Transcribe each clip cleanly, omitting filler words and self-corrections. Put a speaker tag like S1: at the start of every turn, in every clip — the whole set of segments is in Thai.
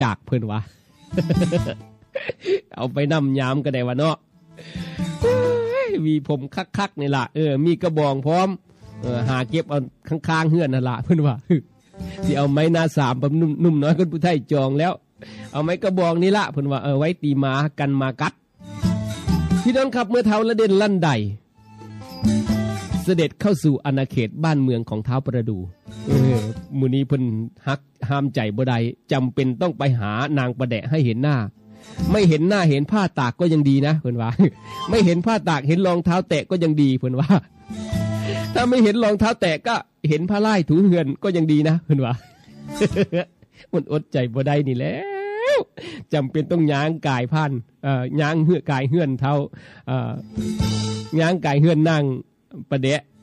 S1: จากเพิ่นว่า เอาไปนำยามก็ได้ว่าเนาะมีผมคักๆนี่ล่ะมีกระบองพร้อมหาเก็บเอาข้างๆเฮือนนั่นล่ะเพิ่นว่าสิเอาไม้หน้าสามแบบนุ่มน้อยคนผู้ไทยจองแล้วเอาไม้กระบองนี่ล่ะเพิ่นว่าไว้ตีหมากันมากัดพี่น้องครับเมื่อเท้าละเด่นลั่นใดเสด็จเข้าสู่อาณาเขตบ้านเมืองของท้าวประดูมื้อนี้เพิ่นฮักห้ามใจบ่ได้จำเป็นต้องไปหานางประแดะให้เห็นหน้าไม่เห็นหน้าเห็นผ้าตากก็ยังดีนะเพิ่นว่าไม่เห็นผ้าตากเห็นรองเท้าแตะก็ยังดีเพิ่นว่าถ้าไม่เห็นรองเท้าแตะก็เห็นผ้าไล่ถูเฮือนก็ยังดีนะเพิ่นว่ามันอดใจบ่ได้นี่แล้วจำเป็นต้องย้างกายพันย้างเหือกายเฮือนเท้าย้างกายเฮือนนั่งประเดะ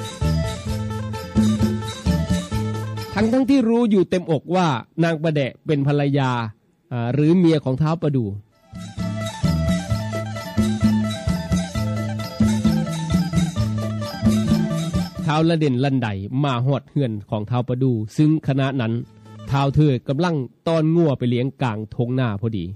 S1: ทั้งที่รู้อยู่เต็มอกว่านางประเดะเป็นภรรยาหรือเมียของท้าวประดูท้าวละเด่นลันไดมาฮอดเฮือนของท้าวประดูซึ่งขณะนั้นท้าวเธอกำลังต้อนงัวไปเลี้ยงกลางทงหน้าพอดี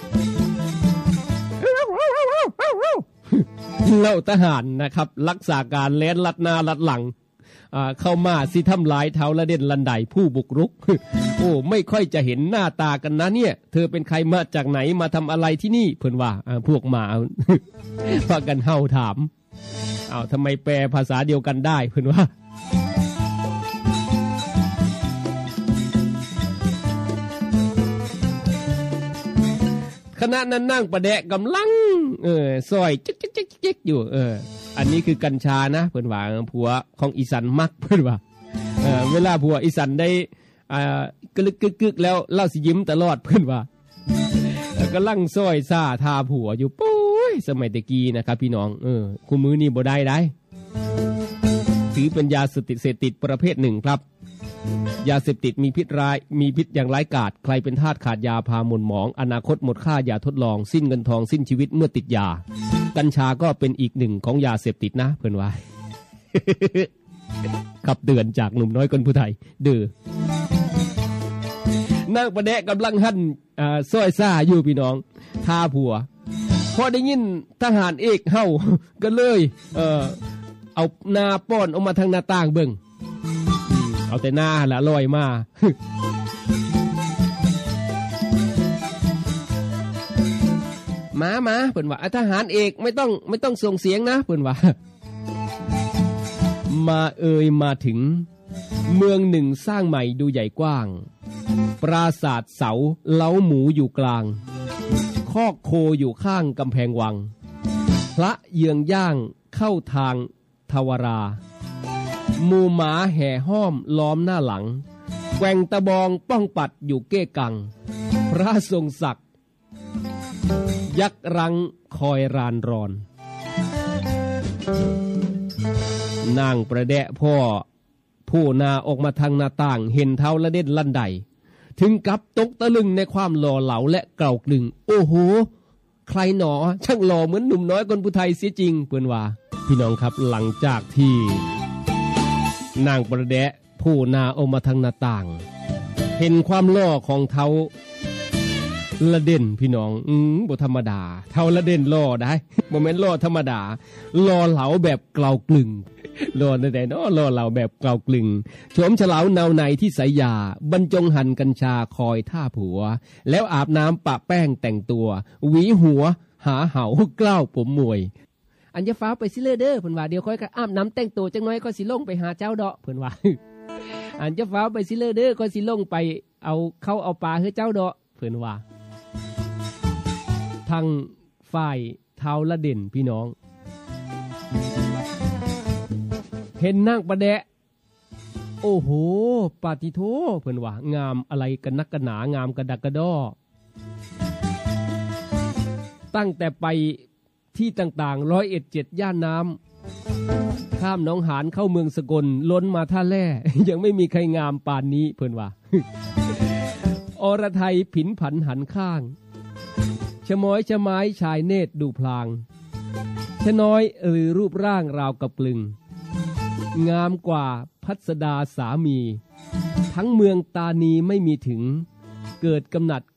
S1: เล่าทหารนะครับรักษาการแล่นลัดหน้าลัดหลังเข้ามาสิทำลายท้าวละเด่นลันไดผู้บุกรุกโอ้ไม่ค่อยจะเห็นหน้าตากันนะเนี่ยเธอเป็นใครมาจากไหนมาทำอะไรที่นี่เพิ่นว่าพวกหมาพากันเฮาถามทำไมแปลภาษาเดียวกันได้เพิ่นว่าขณะนั้นนั่งประแดะกำลังซอยจิ๊กๆๆๆอยู่อันนี้คือกัญชานะเพิ่นว่าผัวของอีสันมักเพิ่นว่าเวลาผัวอีสันได้กึกๆแล้วเล่าสิยิ้มตลอดเพิ่นว่ากำลังซอยซ่าทาผัวอยู่ปุ้ยสมัยตะกี้นะครับพี่น้องคู่มือนี่บ่ได้ถือเป็นยาเสพติดประเภทหนึ่งครับยาเสพติดมีพิษอย่างร้ายกาจใครเป็นทาสขาดยาพาหม่นหมองอนาคตหมดค่าอย่าทดลองสิ้นเงินทองสิ้นชีวิตเมื่อติดยากัญชาก็เป็นอีกหนึ่งของยาเสพติดนะเพิ่นว่า ขับเตือนจากหนุ่มน้อยคนผู้ไทยดื้อนางประแดะกำลังหั่นซอยซ่าอยู่พี่น้องทาผัวพอได้ยินทหารเอกเฮาก็เลยเอาหน้าป้อนออกมาทางหน้าต่างเบิ่งเอาแต่หน้าละลอยมามาเพิ่นว่าทหารเอกไม่ต้องส่งเสียงนะเพิ่นว่ามาถึงเมืองหนึ่งสร้างใหม่ดูใหญ่กว้างปราสาทเสาเล้าหมูอยู่กลางคอกโคอยู่ข้างกำแพงวังพระเยืองย่างเข้าทางทวราหมู่หมาแห่ห้อมล้อมหน้าหลังแกว่งตะบองป้องปัดอยู่เก้กังพระทรงศักดิ์ยักรังคอยรานรอนนางประแดะพ่อผู้นาออกมาทางหน้าต่างเห็นเท้าละเด่นลั่นใดถึงกับตกตะลึงในความหล่อเหลาและเก่ากลึงโอ้โหใครหนอช่างหล่อเหมือนหนุ่มน้อยคนผู้ไทยเสียจริงเพิ่นว่าพี่น้องครับหลังจากที่นางประแดะผู้นาออกมาทางหน้าต่างเห็นความหล่อของเท้าละเด่นพี่น้องบ่ธรรมดาเท้าละเด่นหล่อได้บ่แม่นหล่อธรรมดาหล่อเหลาแบบเกลากลึงหล่อแต่เนาะหล่อเหลาแบบเกลากลึงโฉมเฉลาเนาในที่สายยาบรรจงหั่นกัญชาคอยท่าผัวแล้วอาบน้ำปะแป้งแต่งตัวหวีหัวหาเหากล้าวผมมวยอันจะฟ้าไปซิเลเดอร์เพิ่นว่าเดี๋ยวค่อยก็อาบน้ำแต่งตัวจังน้อยก็สิลงไปหาเจ้าดอกเพิ่นว่าอันจะฟ้าไปซิเลเดอร์ก็สิลงไปเอาเข้าเอาปลาให้เจ้าดอกเพิ่นว่าทางฝ่ายเท้าละเด่นพี่น้องเห็นนางประแดะโอ้โหปาติโธเพิ่นว่างามอะไรกันนักกันหนางามกระดักกระดอตั้งแต่ไปที่ต่างๆ101 7ย่านน้ำข้ามหนองหานเข้าเมืองสกลล้นมาท่าแร่ยังไม่มีใครงามปานนี้เพิ่นว่าอรไทยผินผันหันข้างชะม้อยชะไม้ชายเนตรดูพลางชะน้อยหรือรูปร่างราวกับกลึงงามกว่าพัสดาสามีทั้งเมืองตานีไม่มีถึงเกิดกำหนัด